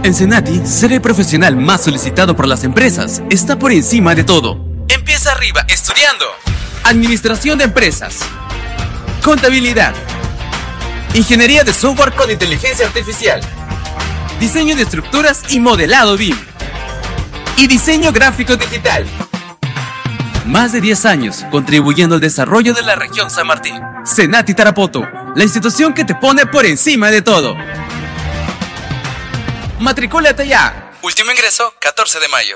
En Cenati, ser el profesional más solicitado por las empresas está por encima de todo. Empieza arriba estudiando Administración de Empresas, Contabilidad, Ingeniería de Software con Inteligencia Artificial, Diseño de Estructuras y Modelado BIM, y Diseño Gráfico Digital. Más de 10 años contribuyendo al desarrollo de la región San Martín. Cenati Tarapoto, la institución que te pone por encima de todo. ¡Matricúlate ya! Último ingreso, 14 de mayo.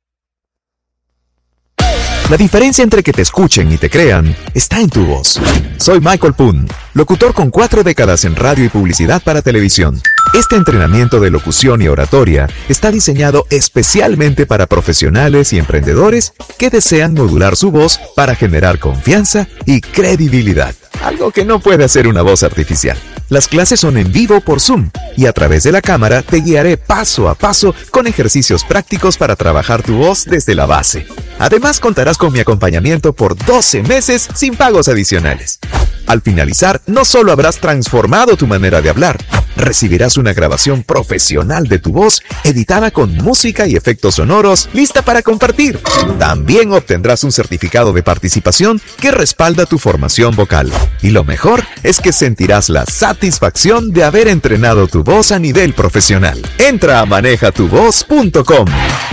La diferencia entre que te escuchen y te crean está en tu voz. Soy Michael Poon, locutor con 4 décadas en radio y publicidad para televisión. Este entrenamiento de locución y oratoria está diseñado especialmente para profesionales y emprendedores que desean modular su voz para generar confianza y credibilidad. Algo que no puede hacer una voz artificial. Las clases son en vivo por Zoom y a través de la cámara te guiaré paso a paso con ejercicios prácticos para trabajar tu voz desde la base. Además, contarás con mi acompañamiento por 12 meses sin pagos adicionales. Al finalizar, no solo habrás transformado tu manera de hablar, recibirás una grabación profesional de tu voz, editada con música y efectos sonoros, lista para compartir. También obtendrás un certificado de participación que respalda tu formación vocal. Y lo mejor es que sentirás la satisfacción de haber entrenado tu voz a nivel profesional. Entra a manejatuvoz.com.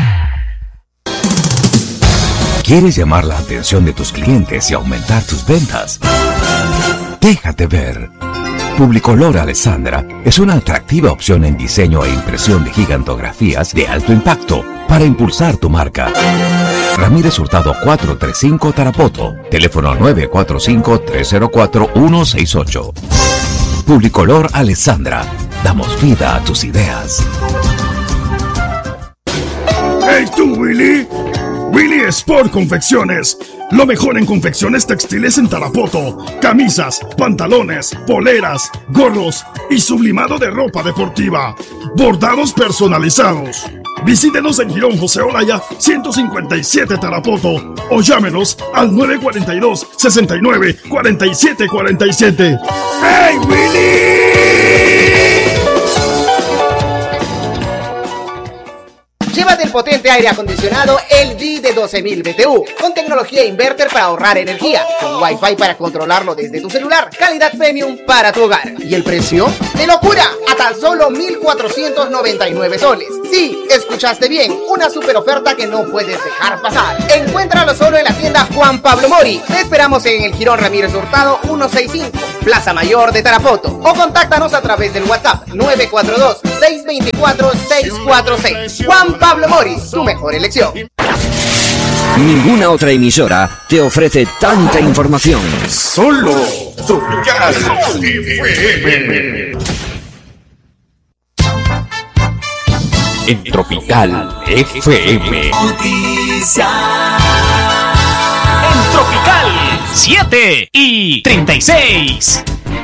¿Quieres llamar la atención de tus clientes y aumentar tus ventas? Déjate ver. Publicolor Alessandra es una atractiva opción en diseño e impresión de gigantografías de alto impacto para impulsar tu marca. Ramírez Hurtado 435 Tarapoto. Teléfono 945-304-168. Publicolor Alessandra. Damos vida a tus ideas. ¡Hey tú, Willy! Willy Sport Confecciones. Lo mejor en confecciones textiles en Tarapoto. Camisas, pantalones, poleras, gorros y sublimado de ropa deportiva. Bordados personalizados. Visítenos en Girón José Olaya 157 Tarapoto o llámenos al 942-69-4747. ¡Hey, Willy! Llévate el potente aire acondicionado LG de 12.000 BTU con tecnología inverter para ahorrar energía, con Wi-Fi para controlarlo desde tu celular, calidad premium para tu hogar. ¿Y el precio? ¡De locura! A tan solo 1.499 soles. Sí, escuchaste bien, una super oferta que no puedes dejar pasar. Encuéntralo solo en la tienda Juan Pablo Mori. Te esperamos en el Girón Ramírez Hurtado 165, Plaza Mayor de Tarapoto, o contáctanos a través del WhatsApp 942-624-646. Juan Pablo Moris, tu mejor elección. Ninguna otra emisora te ofrece tanta información. Solo Tropical FM. En Tropical FM. Noticias. En Tropical 7:36.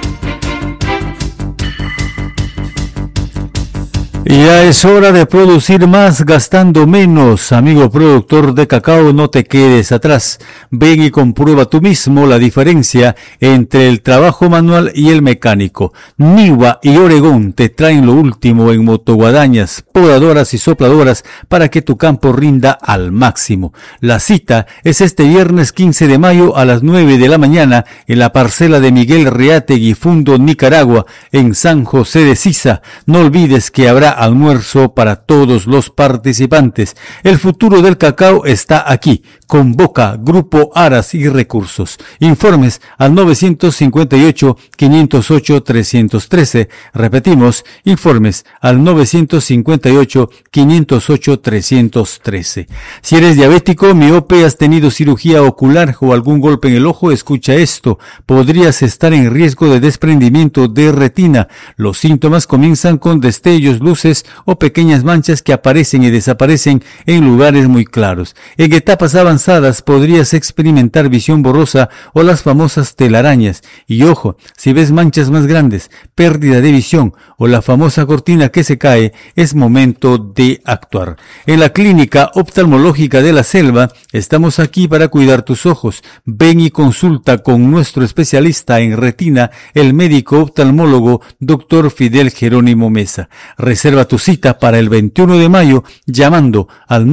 Ya es hora de producir más gastando menos. Amigo productor de cacao, no te quedes atrás. Ven y comprueba tú mismo la diferencia entre el trabajo manual y el mecánico. Niwa y Oregón te traen lo último en motoguadañas, podadoras y sopladoras para que tu campo rinda al máximo. La cita es este viernes 15 de mayo a las 9 de la mañana en la parcela de Miguel Reategui, Fundo, Nicaragua, en San José de Sisa. No olvides que habrá almuerzo para todos los participantes. El futuro del cacao está aquí. Convoca Grupo Aras y Recursos. Informes al 958-508-313. Repetimos, informes al 958-508-313. Si eres diabético, miope, has tenido cirugía ocular o algún golpe en el ojo, escucha esto. Podrías estar en riesgo de desprendimiento de retina. Los síntomas comienzan con destellos, luces o pequeñas manchas que aparecen y desaparecen en lugares muy claros. En etapas avanzadas avanzadas podrías experimentar visión borrosa o las famosas telarañas. Y ojo, si ves manchas más grandes, pérdida de visión o la famosa cortina que se cae, es momento de actuar. En la Clínica Oftalmológica de la Selva estamos aquí para cuidar tus ojos. Ven y consulta con nuestro especialista en retina, el médico oftalmólogo Dr. Fidel Jerónimo Mesa. Reserva tu cita para el 21 de mayo llamando al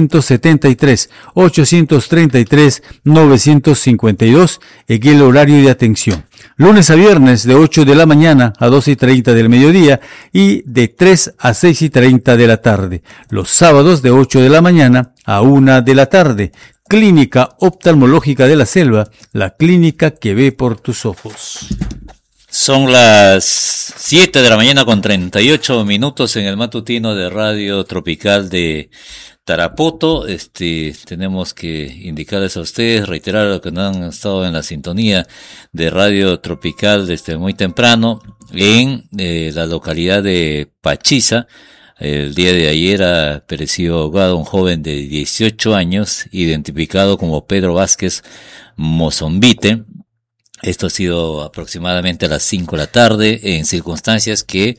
973-833-952 en el horario de atención. Lunes a viernes de 8 de la mañana a 12:30 del mediodía y de 3 a 6:30 de la tarde. Los sábados de 8 de la mañana a 1 de la tarde. Clínica Oftalmológica de la Selva, la clínica que ve por tus ojos. Son las 7 de la mañana con 38 minutos en el matutino de Radio Tropical de Tarapoto. Tenemos que indicarles a ustedes, reiterar lo que no han estado en la sintonía de Radio Tropical desde muy temprano en la localidad de Pachiza. El día de ayer ha perecido ahogado un joven de 18 años, identificado como Pedro Vázquez Mozombite. Esto ha sido aproximadamente a las 5 de la tarde, en circunstancias que,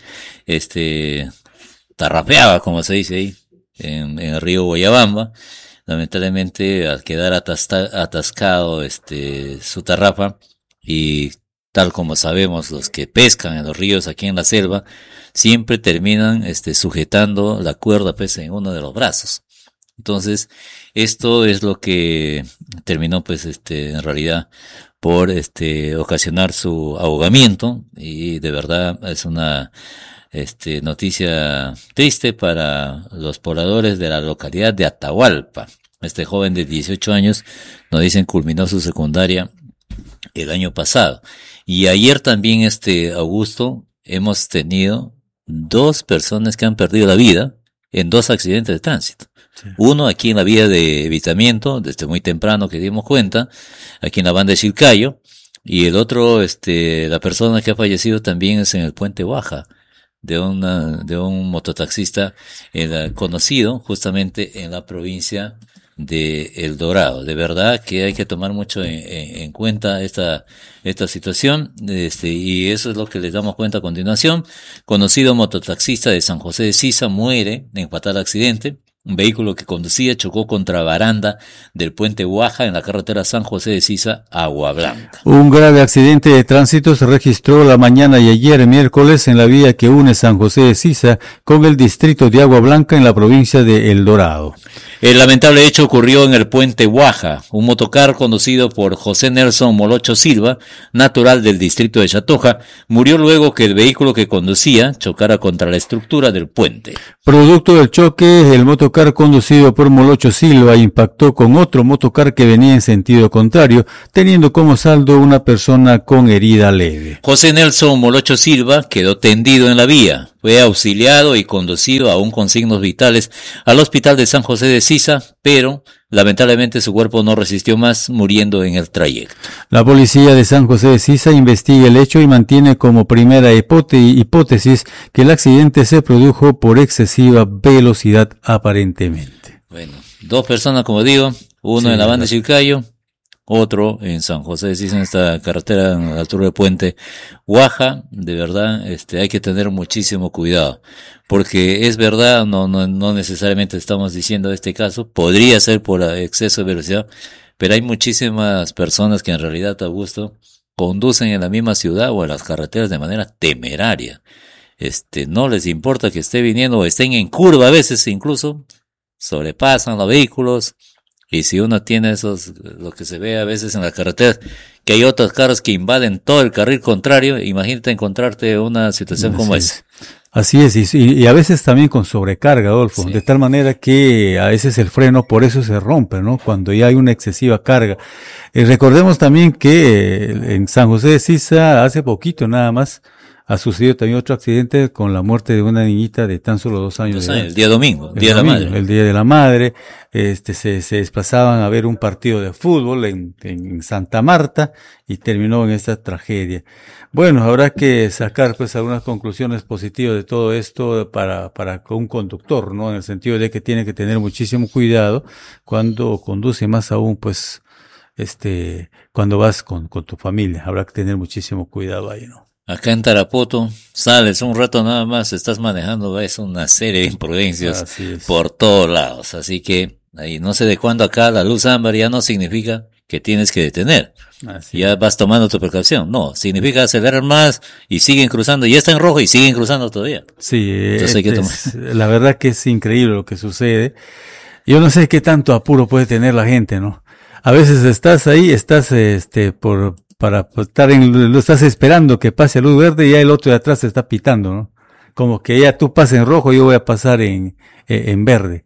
tarrapeaba, como se dice ahí, en el río Guayabamba. Lamentablemente, al quedar atascado, su tarrafa, y tal como sabemos, los que pescan en los ríos aquí en la selva, siempre terminan, sujetando la cuerda, pues, en uno de los brazos. Entonces, esto es lo que terminó, pues, en realidad, por ocasionar su ahogamiento, y de verdad es una noticia triste para los pobladores de la localidad de Atahualpa. Este joven de 18 años, nos dicen, culminó su secundaria el año pasado. Y ayer también, Augusto, hemos tenido 2 personas que han perdido la vida en 2 accidentes de tránsito. Sí. Uno aquí en la vía de evitamiento, desde muy temprano que dimos cuenta, aquí en la banda de Chilcayo, y el otro, la persona que ha fallecido también es en el Puente Baja, de un mototaxista conocido justamente en la provincia de El Dorado. De verdad que hay que tomar mucho en cuenta esta situación, y eso es lo que les damos cuenta a continuación. Conocido mototaxista de San José de Sisa muere en fatal accidente. Un vehículo que conducía chocó contra baranda del puente Guaja en la carretera San José de Sisa, Agua Blanca. Un grave accidente de tránsito se registró la mañana y ayer miércoles en la vía que une San José de Sisa con el distrito de Agua Blanca en la provincia de El Dorado. El lamentable hecho ocurrió en el puente Guaja. Un motocar conducido por José Nelson Molocho Silva, natural del distrito de Chatoja, murió luego que el vehículo que conducía chocara contra la estructura del puente. Producto del choque, el motocar conducido por Molocho Silva impactó con otro motocar que venía en sentido contrario, teniendo como saldo una persona con herida leve. José Nelson Molocho Silva quedó tendido en la vía. Fue auxiliado y conducido, aún con signos vitales, al hospital de San José de Sisa, pero lamentablemente su cuerpo no resistió más, muriendo en el trayecto. La policía de San José de Sisa investiga el hecho y mantiene como primera hipótesis que el accidente se produjo por excesiva velocidad aparentemente. Bueno, 2 personas, como digo, uno en la banda de Chilcayo, otro en San José de Sisa, en esta carretera a la altura del puente Guaja. De verdad, hay que tener muchísimo cuidado, porque es verdad, no necesariamente estamos diciendo este caso, podría ser por exceso de velocidad, pero hay muchísimas personas que en realidad, Augusto, conducen en la misma ciudad o en las carreteras de manera temeraria. No les importa que esté viniendo o estén en curva, a veces incluso sobrepasan los vehículos. Y si uno tiene lo que se ve a veces en las carreteras, que hay otros carros que invaden todo el carril contrario, imagínate encontrarte una situación como esa. Así es, y a veces también con sobrecarga, Adolfo, sí. De tal manera que a veces el freno por eso se rompe, ¿no? Cuando ya hay una excesiva carga. Recordemos también que en San José de Sisa hace poquito nada más ha sucedido también otro accidente con la muerte de una niñita de tan solo 2 años. El día domingo, el día de la madre. El día de la madre, se desplazaban a ver un partido de fútbol en Santa Marta y terminó en esta tragedia. Bueno, habrá que sacar pues algunas conclusiones positivas de todo esto para un conductor, ¿no? En el sentido de que tiene que tener muchísimo cuidado cuando conduce, más aún pues, cuando vas con tu familia. Habrá que tener muchísimo cuidado ahí, ¿no? Acá en Tarapoto, sales un rato nada más, estás manejando, ves una serie de imprudencias por todos lados. Así que, ahí no sé de cuándo acá la luz ámbar ya no significa que tienes que detener. Ya vas tomando tu precaución. No, significa acelerar más y siguen cruzando. Ya está en rojo y siguen cruzando todavía. Sí, entonces hay que tomar. La verdad que es increíble lo que sucede. Yo no sé qué tanto apuro puede tener la gente, ¿no? A veces estás ahí, lo estás esperando que pase a luz verde y ya el otro de atrás te está pitando, ¿no? Como que ya tú pasas en rojo y yo voy a pasar en verde.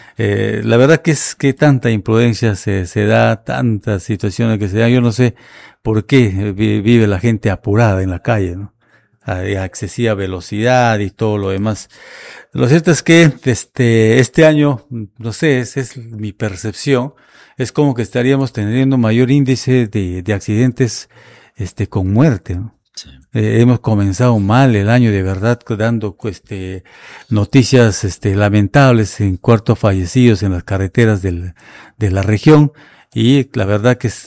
La verdad que es que tanta imprudencia se da, tantas situaciones que se dan. Yo no sé por qué vive la gente apurada en la calle, ¿no? A excesiva velocidad y todo lo demás. Lo cierto es que este año, no sé, es mi percepción, es como que estaríamos teniendo mayor índice de accidentes con muerte, ¿no? Sí. Hemos comenzado mal el año, de verdad, dando noticias lamentables en cuartos fallecidos en las carreteras de la región, y la verdad que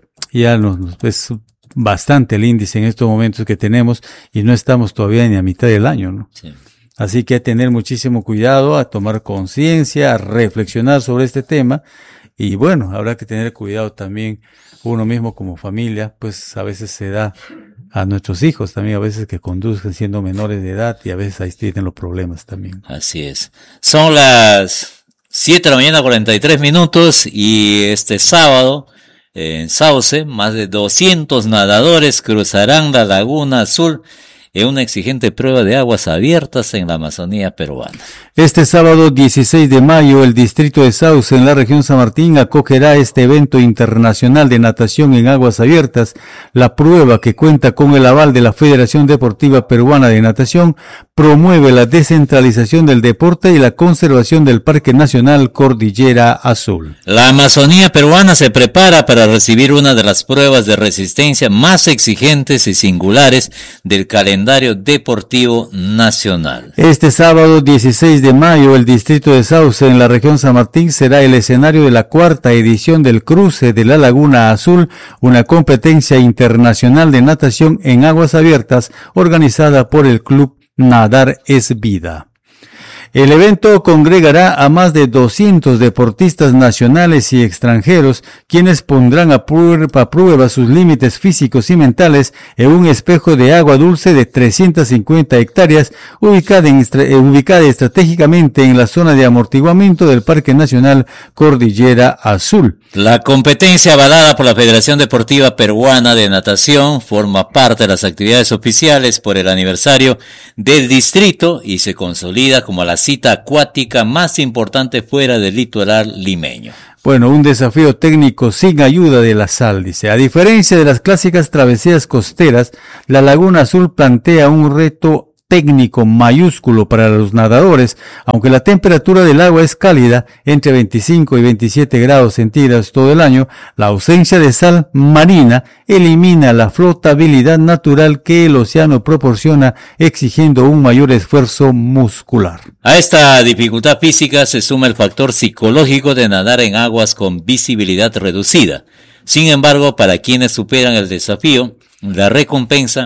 ya es bastante el índice en estos momentos que tenemos, y no estamos todavía ni a mitad del año, ¿no? Sí. Así que hay que tener muchísimo cuidado, a tomar conciencia, a reflexionar sobre este tema. Y bueno, habrá que tener cuidado también uno mismo como familia, pues a veces se da a nuestros hijos también, a veces que conduzcan siendo menores de edad, y a veces ahí tienen los problemas también. Así es. Son las 7 de la mañana, 43 minutos, y este sábado en Sauce, más de 200 nadadores cruzarán la Laguna Azul en una exigente prueba de aguas abiertas en la Amazonía peruana. Este sábado 16 de mayo, el distrito de Sauce, en la región San Martín, acogerá este evento internacional de natación en aguas abiertas. La prueba, que cuenta con el aval de la Federación Deportiva Peruana de Natación, promueve la descentralización del deporte y la conservación del Parque Nacional Cordillera Azul. La Amazonía peruana se prepara para recibir una de las pruebas de resistencia más exigentes y singulares del calendario deportivo nacional. Este sábado 16 de mayo, el distrito de Sauce, en la región San Martín, será el escenario de la 4ª edición del Cruce de la Laguna Azul, una competencia internacional de natación en aguas abiertas organizada por el Club Nadar es Vida. El evento congregará a más de 200 deportistas nacionales y extranjeros, quienes pondrán a prueba sus límites físicos y mentales en un espejo de agua dulce de 350 hectáreas, ubicada estratégicamente en la zona de amortiguamiento del Parque Nacional Cordillera Azul. La competencia, avalada por la Federación Deportiva Peruana de Natación, forma parte de las actividades oficiales por el aniversario del distrito y se consolida como la cita acuática más importante fuera del litoral limeño. Bueno, un desafío técnico sin ayuda de la sal, dice. A diferencia de las clásicas travesías costeras, la Laguna Azul plantea un reto técnico mayúsculo para los nadadores. Aunque la temperatura del agua es cálida, entre 25 y 27 grados centígrados todo el año, la ausencia de sal marina elimina la flotabilidad natural que el océano proporciona, exigiendo un mayor esfuerzo muscular. A esta dificultad física se suma el factor psicológico de nadar en aguas con visibilidad reducida. Sin embargo, para quienes superan el desafío, la recompensa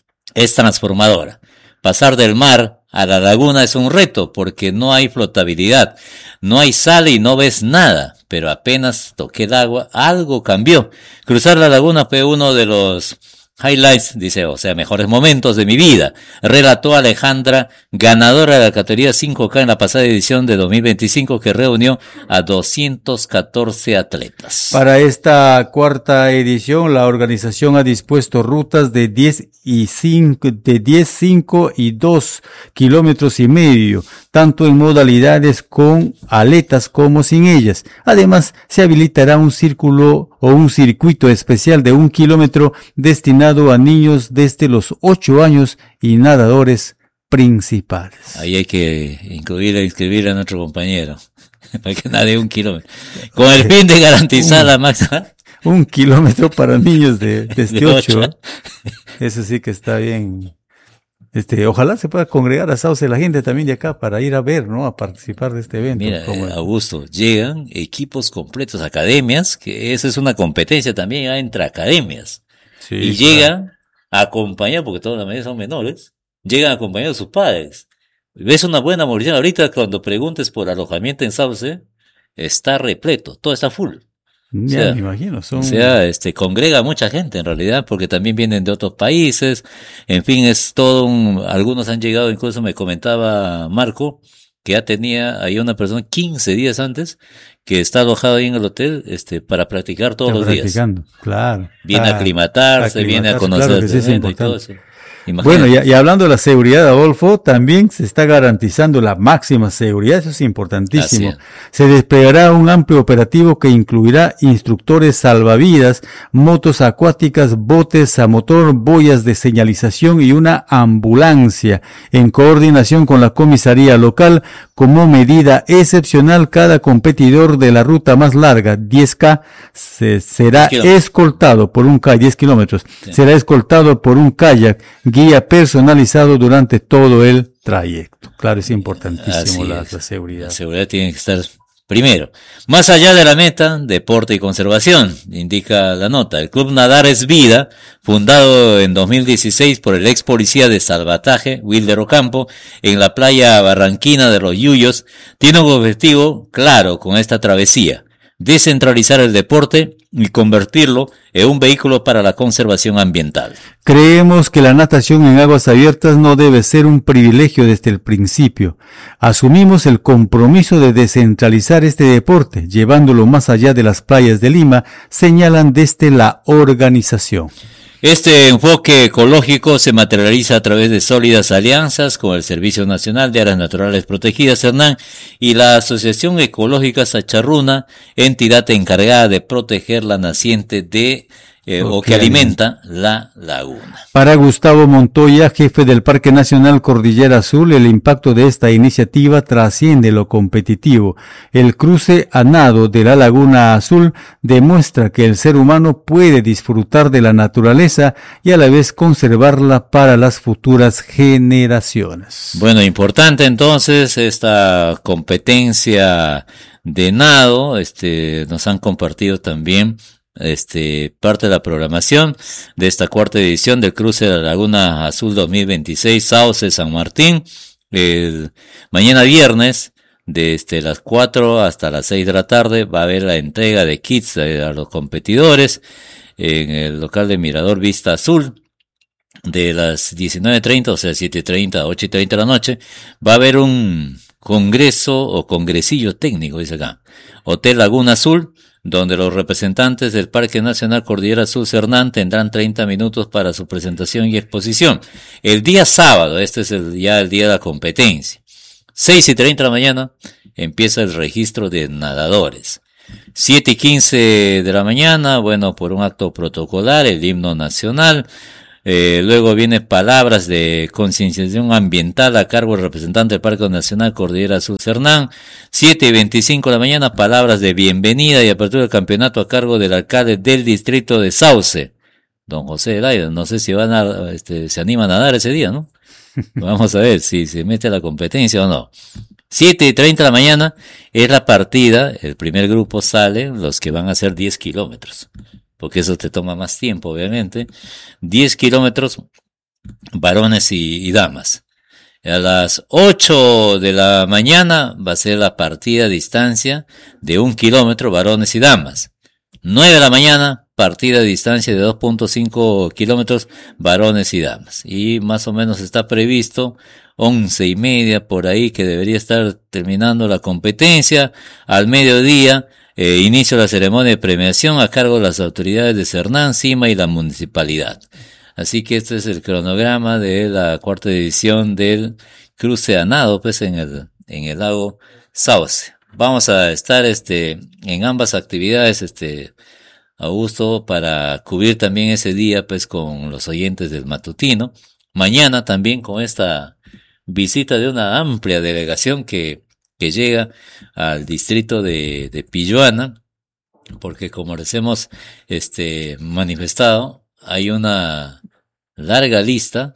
es transformadora. Pasar del mar a la laguna es un reto porque no hay flotabilidad, no hay sal y no ves nada, pero apenas toqué el agua, algo cambió. Cruzar la laguna fue uno de los highlights, dice, mejores momentos de mi vida, relató Alejandra, ganadora de la categoría 5K en la pasada edición de 2025, que reunió a 214 atletas. Para esta 4ª edición, la organización ha dispuesto rutas de 10, 5 y 2 kilómetros y medio, tanto en modalidades con aletas como sin ellas. Además, se habilitará un círculo o un circuito especial de 1 kilómetro destinado a niños desde los 8 años y nadadores principales. Ahí hay que inscribir a nuestro compañero, para que nade 1 kilómetro, con el fin de garantizar la máxima. 1 kilómetro para niños desde 8. Eso sí que está bien. Ojalá se pueda congregar a Sauce la gente también de acá para ir a ver, ¿no? A participar de este evento. Mira, Augusto, llegan equipos completos, academias, que esa es una competencia también ya entre academias. Sí, y llegan a acompañar, porque todas las medidas son menores, llegan acompañados de sus padres. Ves una buena movilización. Ahorita cuando preguntes por alojamiento en Sauce, está repleto, todo está full. Ya me imagino. Congrega mucha gente en realidad, porque también vienen de otros países. En fin, es todo algunos han llegado, incluso me comentaba Marco, que ya tenía ahí una persona 15 días antes, que está alojado ahí en el hotel, para practicar todos los días. Claro. Viene a aclimatarse, viene a conocer claro que sí, y todo eso. Imagínate. Bueno, y hablando de la seguridad, Adolfo, también se está garantizando la máxima seguridad, eso es importantísimo. Se desplegará un amplio operativo que incluirá instructores salvavidas, motos acuáticas, botes a motor, boyas de señalización y una ambulancia, en coordinación con la comisaría local. Como medida excepcional, cada competidor de la ruta más larga, 10K, será escoltado por un kayak, 10 kilómetros, será escoltado por un kayak, guía personalizado durante todo el trayecto. Claro, es importantísimo la seguridad. La seguridad tiene que estar primero. Más allá de la meta, deporte y conservación, indica la nota. El Club Nadar es Vida, fundado en 2016 por el ex policía de Salvataje, Wilder Ocampo, en la playa barranquina de Los Yuyos, tiene un objetivo claro con esta travesía: descentralizar el deporte y convertirlo en un vehículo para la conservación ambiental. Creemos que la natación en aguas abiertas no debe ser un privilegio desde el principio. Asumimos el compromiso de descentralizar este deporte, llevándolo más allá de las playas de Lima, señalan desde la organización. Este enfoque ecológico se materializa a través de sólidas alianzas con el Servicio Nacional de Áreas Naturales Protegidas, Hernán, y la Asociación Ecológica Sacharruna, entidad encargada de proteger la naciente que alimenta la laguna. Para Gustavo Montoya, jefe del Parque Nacional Cordillera Azul, el impacto de esta iniciativa trasciende lo competitivo. El cruce a nado de la Laguna Azul demuestra que el ser humano puede disfrutar de la naturaleza y a la vez conservarla para las futuras generaciones. Bueno, importante entonces esta competencia de nado, nos han compartido también parte de la programación de esta cuarta edición del cruce de la Laguna Azul 2026, Sauce San Martín. Mañana viernes, desde las 4 hasta las 6 de la tarde, va a haber la entrega de kits a los competidores en el local de Mirador Vista Azul. De las 19:30, o sea, 7:30 a 8:30 de la noche, va a haber un congreso o congresillo técnico, dice acá. Hotel Laguna Azul, donde los representantes del Parque Nacional Cordillera Azul Cernán tendrán 30 minutos para su presentación y exposición. El día sábado, este es ya el día de la competencia, 6:30 de la mañana, empieza el registro de nadadores. 7:15 de la mañana, bueno, por un acto protocolar, el himno nacional. Luego viene palabras de concienciación ambiental a cargo del representante del Parque Nacional Cordillera Azul Cernán. 7:25 de la mañana, palabras de bienvenida y apertura del campeonato a cargo del alcalde del distrito de Sauce, don José Elaida. No sé si se animan a nadar ese día, ¿no? Vamos a ver si se mete a la competencia o no. 7:30 de la mañana es la partida, el primer grupo sale, los que van a hacer 10 kilómetros. Porque eso te toma más tiempo, obviamente. 10 kilómetros, varones y damas. A las 8 de la mañana va a ser la partida a distancia de 1 kilómetro, varones y damas. 9 de la mañana, partida a distancia de 2.5 kilómetros, varones y damas. Y más o menos está previsto 11:30 por ahí que debería estar terminando la competencia. Al mediodía, inicio la ceremonia de premiación a cargo de las autoridades de Cernán, Cima y la municipalidad. Así que este es el cronograma de la cuarta edición del cruce a nado, pues en el lago Sauce. Vamos a estar en ambas actividades Augusto, para cubrir también ese día, pues, con los oyentes del matutino. Mañana también con esta visita de una amplia delegación que llega al distrito de Pilluana, porque como les hemos, manifestado, hay una larga lista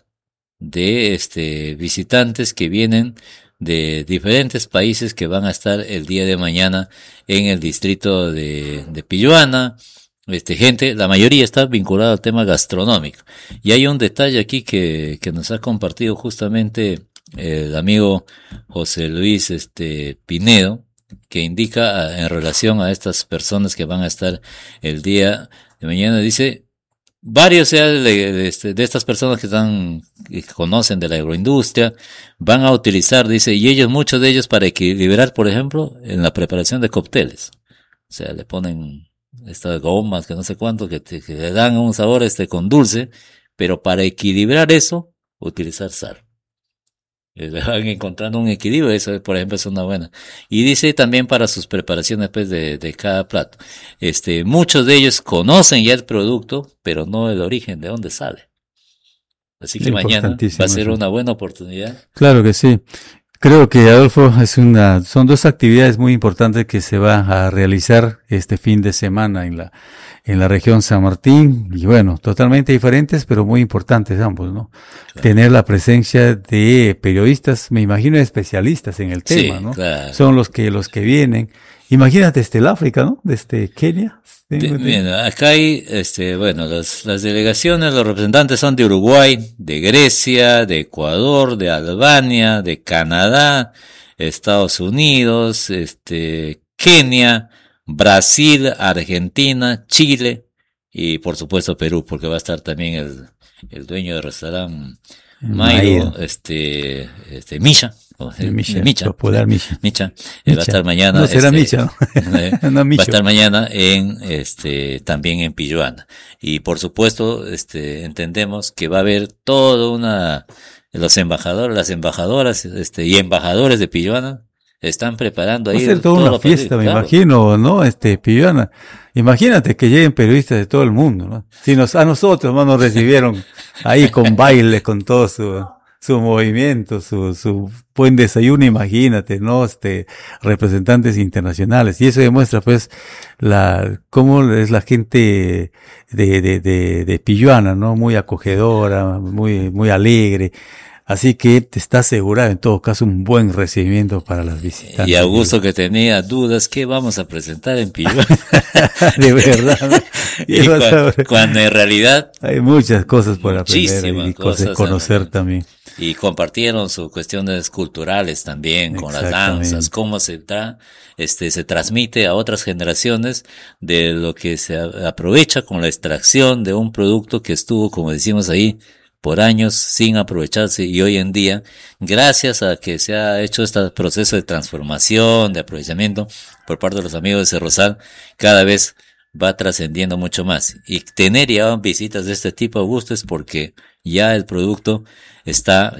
de, visitantes que vienen de diferentes países que van a estar el día de mañana en el distrito de Pilluana. Gente, la mayoría está vinculada al tema gastronómico. Y hay un detalle aquí que nos ha compartido justamente el amigo José Luis Pinedo, que indica en relación a estas personas que van a estar el día de mañana. Dice, varios de estas personas que conocen de la agroindustria van a utilizar, dice, y ellos, muchos de ellos, para equilibrar, por ejemplo, en la preparación de cócteles. O sea, le ponen estas gomas, que no sé cuánto, que le dan un sabor con dulce, pero para equilibrar eso, utilizar sal. Van encontrando un equilibrio, eso por ejemplo es una buena. Y dice también para sus preparaciones pues de cada plato. Muchos de ellos conocen ya el producto, pero no el origen, de dónde sale. Así que mañana va a ser una buena oportunidad. Claro que sí. Creo que, Adolfo, son dos actividades muy importantes que se va a realizar este fin de semana en la región San Martín, y bueno, totalmente diferentes, pero muy importantes ambos, ¿no? Claro. Tener la presencia de periodistas, me imagino especialistas en el tema, sí, ¿no? Claro. Son los que vienen. Imagínate el África, ¿no? Desde Kenia. Bien, acá hay, las delegaciones, los representantes son de Uruguay, de Grecia, de Ecuador, de Albania, de Canadá, Estados Unidos, Kenia, Brasil, Argentina, Chile y por supuesto Perú, porque va a estar también el dueño del restaurante Mairo, Misha. Micha. Va a estar mañana. No será Micha. No, va a estar mañana también en Pilluana. Y por supuesto, entendemos que va a haber los embajadores, las embajadoras, y embajadores de Pilluana están preparando ahí. Va a ser toda una fiesta, me imagino, ¿no? Pilluana. Imagínate que lleguen periodistas de todo el mundo, ¿no? Si a nosotros más nos recibieron ahí con baile, con todo su movimiento, su buen desayuno, imagínate, ¿no? Representantes internacionales. Y eso demuestra, pues, cómo es la gente de Pilluana, ¿no? Muy acogedora, muy alegre. Así que te está asegurado, en todo caso, un buen recibimiento para las visitantes. Y Augusto, que tenía dudas, ¿qué vamos a presentar en Pilluana? De verdad, ¿no? Y cuando en realidad hay muchas cosas por aprender y cosas conocer también. Y compartieron sus cuestiones culturales también, con las danzas, cómo se transmite a otras generaciones de lo que se aprovecha con la extracción de un producto que estuvo, como decimos ahí, por años sin aprovecharse, y hoy en día, gracias a que se ha hecho este proceso de transformación, de aprovechamiento por parte de los amigos de Cerrosal, cada vez va trascendiendo mucho más. Y tener ya visitas de este tipo, Augusto, es porque ya el producto está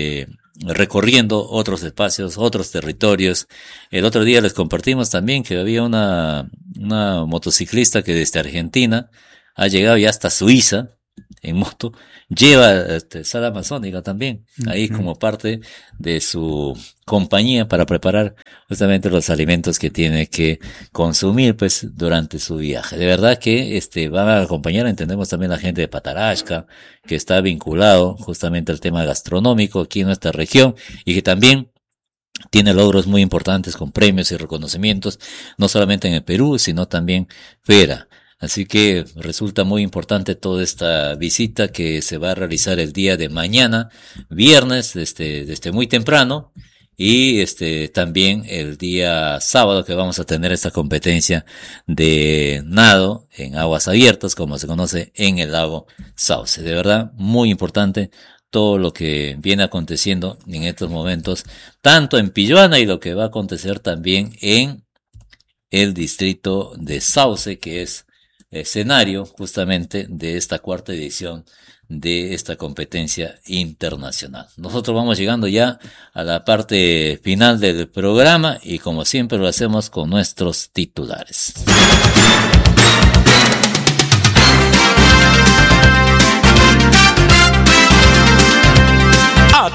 recorriendo otros espacios, otros territorios. El otro día les compartimos también que había una motociclista que desde Argentina ha llegado ya hasta Suiza en moto, lleva sal amazónica también, ahí como parte de su compañía para preparar justamente los alimentos que tiene que consumir pues durante su viaje. De verdad que van a acompañar, entendemos también la gente de Patarasca, que está vinculado justamente al tema gastronómico aquí en nuestra región y que también tiene logros muy importantes con premios y reconocimientos, no solamente en el Perú, sino también fuera. Así que resulta muy importante toda esta visita que se va a realizar el día de mañana, viernes, desde muy temprano, y también el día sábado, que vamos a tener esta competencia de nado en aguas abiertas, como se conoce en el lago Sauce. De verdad, muy importante todo lo que viene aconteciendo en estos momentos, tanto en Pilluana y lo que va a acontecer también en el distrito de Sauce, que es escenario justamente de esta cuarta edición de esta competencia internacional. Nosotros vamos llegando ya a la parte final del programa y como siempre lo hacemos con nuestros titulares.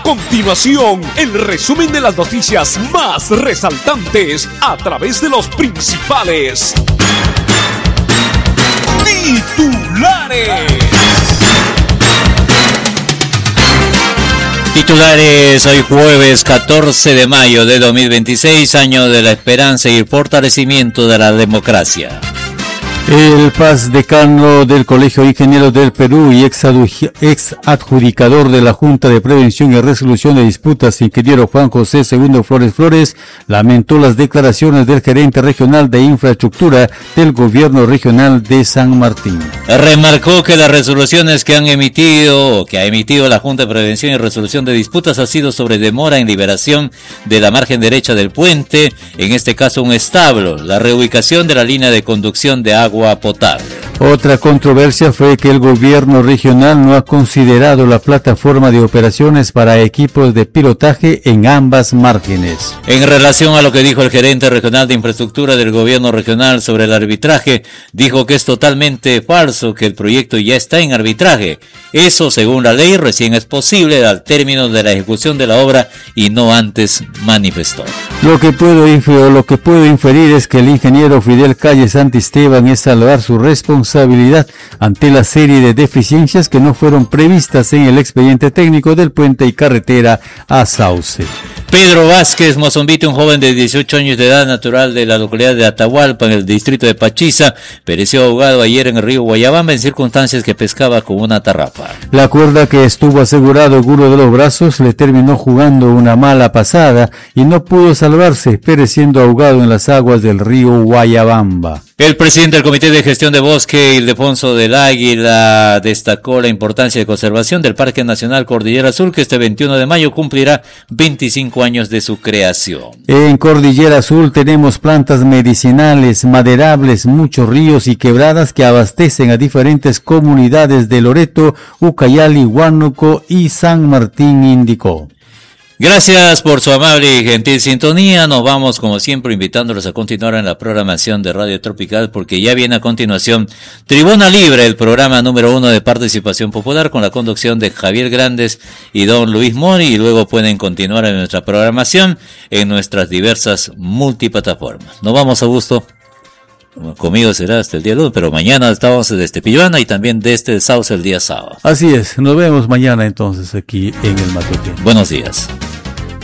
continuación el resumen de las noticias más resaltantes a través de los principales titulares. Titulares hoy jueves 14 de mayo de 2026, año de la esperanza y el fortalecimiento de la democracia. El PAS decano del Colegio de Ingenieros del Perú y ex adjudicador de la Junta de Prevención y Resolución de Disputas, ingeniero Juan José II Flores, lamentó las declaraciones del gerente regional de infraestructura del gobierno regional de San Martín. Remarcó que las resoluciones que ha emitido la Junta de Prevención y Resolución de Disputas ha sido sobre demora en liberación de la margen derecha del puente, en este caso un establo, la reubicación de la línea de conducción de agua potable. Otra controversia fue que el gobierno regional no ha considerado la plataforma de operaciones para equipos de pilotaje en ambas márgenes. En relación a lo que dijo el gerente regional de infraestructura del gobierno regional sobre el arbitraje, dijo que es totalmente falso, que el proyecto ya está en arbitraje. Eso, según la ley, recién es posible al término de la ejecución de la obra y no antes, manifestó. Lo que puedo inferir es que el ingeniero Fidel Calle Santisteban es salvar su responsabilidad ante la serie de deficiencias que no fueron previstas en el expediente técnico del puente y carretera a Sauce. Pedro Vázquez Mozombite, un joven de 18 años de edad, natural de la localidad de Atahualpa, en el distrito de Pachiza, pereció ahogado ayer en el río Guayabamba en circunstancias que pescaba con una tarrafa. La cuerda que estuvo asegurado uno de los brazos le terminó jugando una mala pasada y no pudo salvarse, pereciendo ahogado en las aguas del río Guayabamba. El presidente del Comité de Gestión de Bosque, Ildefonso del Águila, destacó la importancia de conservación del Parque Nacional Cordillera Azul, que este 21 de mayo cumplirá 25 años de su creación. En Cordillera Azul tenemos plantas medicinales, maderables, muchos ríos y quebradas que abastecen a diferentes comunidades de Loreto, Ucayali, Huánuco y San Martín, indicó. Gracias por su amable y gentil sintonía. Nos vamos, como siempre, invitándolos a continuar en la programación de Radio Tropical, porque ya viene a continuación Tribuna Libre, el programa número 1 de participación popular, con la conducción de Javier Grandes y don Luis Mori, y luego pueden continuar en nuestra programación en nuestras diversas multiplataformas. Nos vamos, Augusto. Conmigo será hasta el día lunes, pero mañana estamos desde Pilluana y también desde el Sauce el día sábado. Así es, nos vemos mañana entonces aquí en el matutino. Buenos días.